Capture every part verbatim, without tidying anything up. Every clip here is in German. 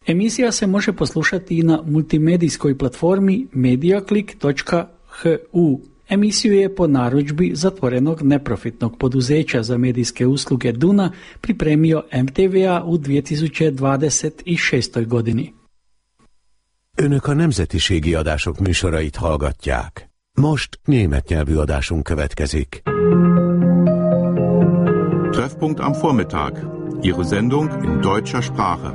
Emisija se može poslušati i na multimedijskoj platformi mediaclick točka h u. Emisiju je po narudžbi zatvorenog neprofitnog poduzeća za medijske usluge Duna pripremio em te ve á u dvě tisíce dvacet šest. godini. Önök a nemzetiségi adások műsorait hallgatják. Most német nyelvű adásunk következik. Treffpunkt am Vormittag. Ihre Sendung in deutscher Sprache.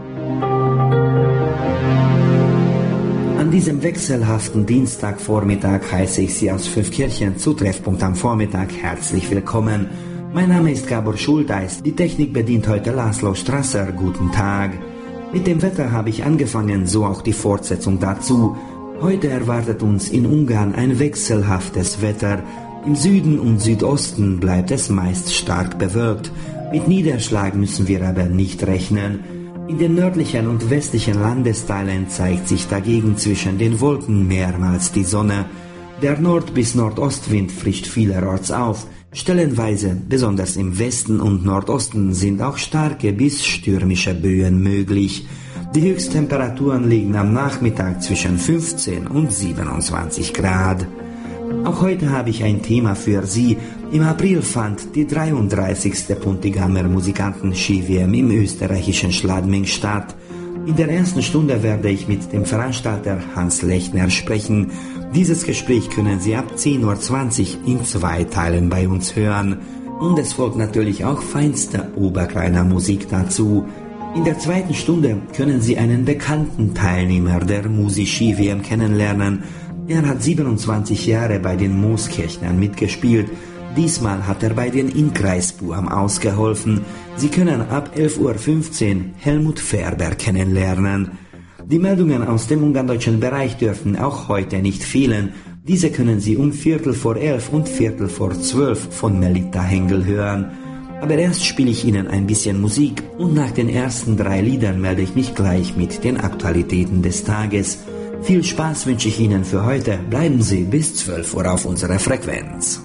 An diesem wechselhaften Dienstagvormittag heiße ich Sie aus Fünfkirchen zu Treffpunkt am Vormittag herzlich willkommen. Mein Name ist Gabor Schulteis. Die Technik bedient heute Laszlo Strasser. Guten Tag. Mit dem Wetter habe ich angefangen, so auch die Fortsetzung dazu. Heute erwartet uns in Ungarn ein wechselhaftes Wetter. Im Süden und Südosten bleibt es meist stark bewölkt. Mit Niederschlag müssen wir aber nicht rechnen. In den nördlichen und westlichen Landesteilen zeigt sich dagegen zwischen den Wolken mehrmals die Sonne. Der Nord- bis Nordostwind frischt vielerorts auf. Stellenweise, besonders im Westen und Nordosten, sind auch starke bis stürmische Böen möglich. Die Höchsttemperaturen liegen am Nachmittag zwischen fünfzehn und siebenundzwanzig Grad. Auch heute habe ich ein Thema für Sie. Im April fand die dreiunddreißigste Puntigamer Musikanten-Ski-W M im österreichischen Schladming statt. In der ersten Stunde werde ich mit dem Veranstalter Hans Lechner sprechen. Dieses Gespräch können Sie ab zehn Uhr zwanzig in zwei Teilen bei uns hören. Und es folgt natürlich auch feinste Oberkleiner Musik dazu. In der zweiten Stunde können Sie einen bekannten Teilnehmer der Musi-Ski-W M kennenlernen. Er hat siebenundzwanzig Jahre bei den Mooskirchnern mitgespielt. Diesmal hat er bei den Inkreisbuam ausgeholfen. Sie können ab elf Uhr fünfzehn Helmut Färber kennenlernen. Die Meldungen aus dem ungarndeutschen Bereich dürfen auch heute nicht fehlen. Diese können Sie um Viertel vor elf und Viertel vor zwölf von Melita Hengel hören. Aber erst spiele ich Ihnen ein bisschen Musik und nach den ersten drei Liedern melde ich mich gleich mit den Aktualitäten des Tages. Viel Spaß wünsche ich Ihnen für heute. Bleiben Sie bis zwölf Uhr auf unserer Frequenz.